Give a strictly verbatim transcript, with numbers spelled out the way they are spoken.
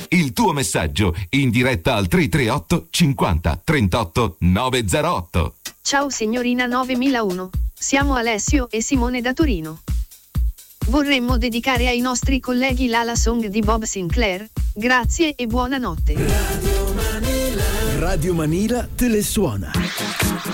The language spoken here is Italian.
il tuo messaggio in diretta al tre tre otto cinquanta trentotto novecentotto. Ciao signorina novemilauno, siamo Alessio e Simone da Torino. Vorremmo dedicare ai nostri colleghi l'Ala Song di Bob Sinclair. Grazie e buonanotte. Radio Manila, Radio Manila te le suona.